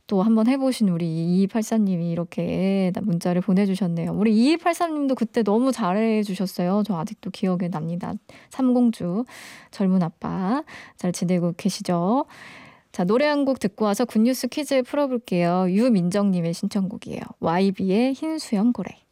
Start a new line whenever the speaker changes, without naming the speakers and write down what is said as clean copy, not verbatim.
또 한번 해보신 우리 2284님이 이렇게 문자를 보내주셨네요. 우리 2284님도 그때 너무 잘해주셨어요. 저 아직도 기억에 납니다. 삼공주 젊은 아빠 잘 지내고 계시죠? 자, 노래 한 곡 듣고 와서 굿뉴스 퀴즈 풀어볼게요. 유민정님의 신청곡이에요. YB의 흰 수염 고래.